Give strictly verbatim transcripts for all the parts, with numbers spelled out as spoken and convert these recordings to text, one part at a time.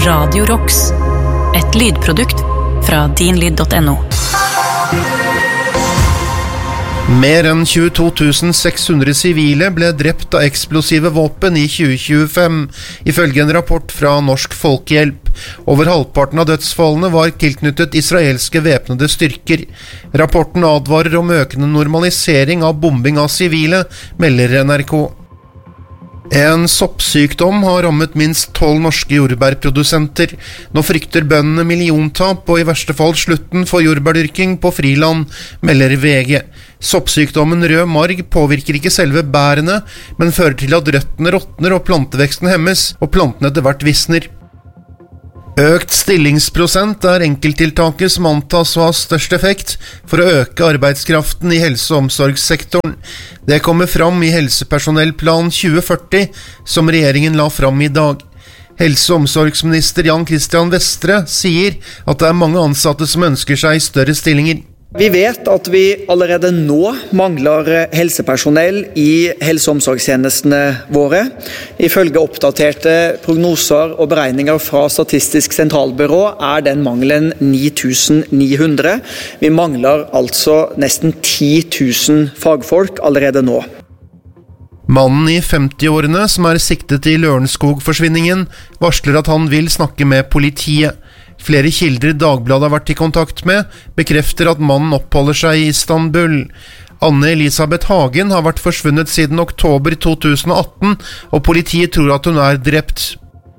Radio Rocks, et lydprodukt fra din lyd punktum no. Mer enn tjueto tusen seks hundre sivile ble drept av eksplosive våpen i tjue tjuefem, ifølge en rapport fra Norsk Folkehjelp. Over halvparten av dødsfallene var tilknyttet israelske væpnede styrker. Rapporten advarer om økende normalisering av bombing av sivile, melder N R K. En soppsykdom har rammet minst tolv norske jordbærprodusenter. Nå frykter bøndene milliontap og i verste fall slutten for jordbærdyrking på friland, melder V G. Soppsykdommen rød marg påvirker ikke selve bærene, men fører til at røttene råtner og planteveksten hemmes, og plantene etter hvert visner. Økt stillingsprosent er enkelttiltaket som antas å ha størst effekt for å øke arbeidskraften i helse- og omsorgssektoren. Det kommer fram i Helsepersonellplan tjue førti, som regjeringen la fram i dag. Helse- og omsorgsminister Jan Christian Vestre sier at det er mange ansatte som ønsker seg større stillinger. Vi vet at vi allerede nå mangler helsepersonell i helse- og omsorgstjenestene våre. Ifølge oppdaterte prognoser og beregninger fra Statistisk sentralbyrå er den mangelen ni tusen ni hundre. Vi mangler altså nesten ti tusen fagfolk allerede nå. Mannen i femti-årene som er siktet i Lørenskog-forsvinningen varsler at han vil snakke med politiet. Flere kilder Dagbladet har vært i kontakt med, bekrefter at mannen oppholder seg i Istanbul. Anne Elisabeth Hagen har vært forsvunnet siden oktober to tusen og atten, og politiet tror at hun er drept.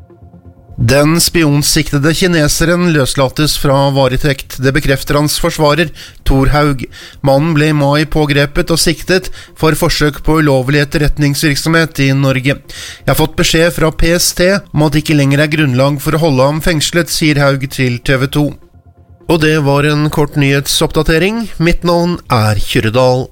Den spionsiktede kineseren løslates fra varetekt. Det bekrefter hans forsvarer, Thor Haug. Mannen ble i mai pågrepet og siktet for forsøk på ulovlig etterretningsvirksomhet i Norge. Jeg har fått beskjed fra P S T om at det ikke lenger er grunnlag for å holde ham fengslet, sier Haug til T V to. Og det var en kort nyhetsoppdatering. Mitt navn er Kyrredal.